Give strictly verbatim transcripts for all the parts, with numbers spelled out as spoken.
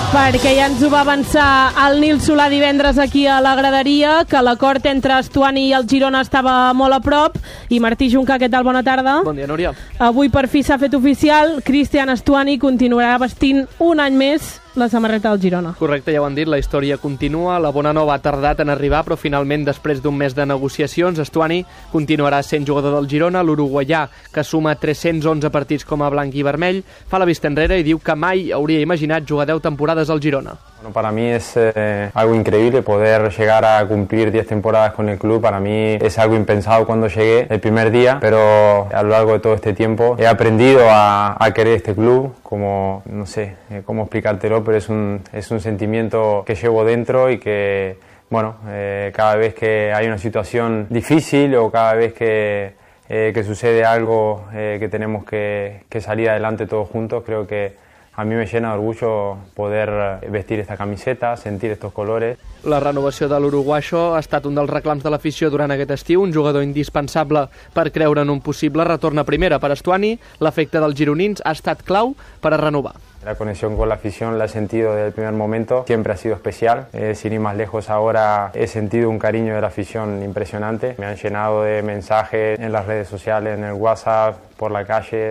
Perquè ja ens ho va avançar el Nil Solà divendres aquí a la graderia, que l'acord entre Estuani i el Girona estava molt a prop. I Martí Juncà, què tal? Bona tarda. Bon dia, Núria. Avui per fi s'ha fet oficial, Cristian Estuani continuarà vestint un any més la samarreta del Girona. Correcte, ja ho han dit, la història continua, la bona nova ha tardat en arribar, però finalment, després d'un mes de negociacions, Estuani continuarà sent jugador del Girona. L'uruguaià, que suma tres-cents onze partits com a blanc i vermell, fa la vista enrere i diu que mai hauria imaginat jugar deu temporades al Girona. Bueno, para mí es eh, algo increíble poder llegar a cumplir diez temporadas con el club. Para mí es algo impensado cuando llegué el primer día, pero a lo largo de todo este tiempo he aprendido a, a querer este club, como no sé eh, cómo explicártelo, pero es un, es un sentimiento que llevo dentro y que, bueno, eh, cada vez que hay una situación difícil o cada vez que, eh, que sucede algo eh, que tenemos que, que salir adelante todos juntos, creo que a mi me llena d'orgullo poder vestir esta camiseta, sentir estos colores. La renovació de l'uruguaixo ha estat un dels reclams de l'afició durant aquest estiu, un jugador indispensable per creure en un possible retorn a primera per Estuani. L'efecte dels gironins ha estat clau per a renovar. La conexión con la afición la he sentido desde el primer momento, siempre ha sido especial. Eh, sin ir más lejos, ahora he sentido un cariño de la afición impresionante. Me han llenado de mensajes en las redes sociales, en el WhatsApp, por la calle.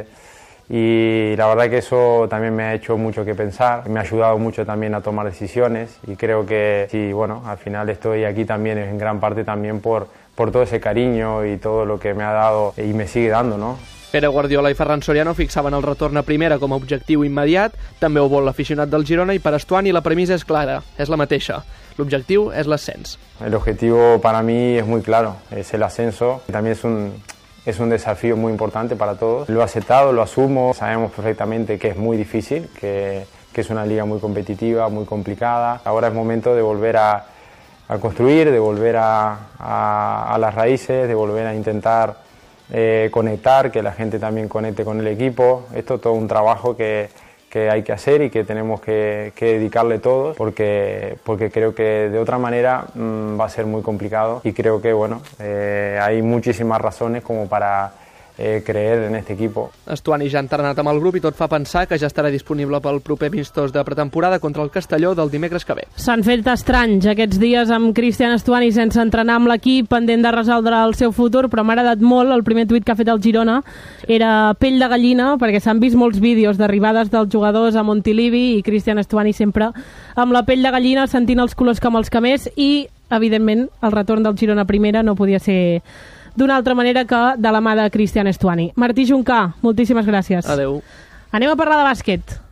Y la verdad que eso también me ha hecho mucho que pensar, me ha ayudado mucho también a tomar decisiones y creo que sí, bueno, al final estoy aquí también en gran parte también por, por todo ese cariño y todo lo que me ha dado y me sigue dando, ¿no? Pere Guardiola i Ferran Soriano fixaven el retorn a primera com a objectiu immediat, també ho vol l'aficionat del Girona i per Estuani la premissa és clara, és la mateixa. L'objectiu és l'ascens. El objetivo para mí es muy claro, es el ascenso, también es un... Es un desafío muy importante para todos. Lo he aceptado, lo asumo. Sabemos perfectamente que es muy difícil, que, que es una liga muy competitiva, muy complicada. Ahora es momento de volver a, a construir, de volver a, a, a las raíces, de volver a intentar eh, conectar, que la gente también conecte con el equipo. Esto es todo un trabajo que, que hay que hacer y que tenemos que, que dedicarle todos porque, porque creo que de otra manera mmm, va a ser muy complicado y creo que bueno, eh, hay muchísimas razones como para eh, creer en este equipo. Estuani ja ha entrenat amb el grup i tot fa pensar que ja estarà disponible pel proper amistós de pretemporada contra el Castelló del dimecres que ve. S'han fet estranys aquests dies amb Cristian Estuani sense entrenar amb l'equip, pendent de resoldre el seu futur, però m'ha agradat molt el primer tuit que ha fet el Girona. Sí. Era pell de gallina, perquè s'han vist molts vídeos d'arribades dels jugadors a Montilivi i Cristian Estuani sempre amb la pell de gallina, sentint els colors com els camers i, evidentment, el retorn del Girona a primera no podia ser d'una altra manera que de la mà de Cristian Estuani. Martí Juncà, moltíssimes gràcies. Adeu. Anem a parlar de bàsquet.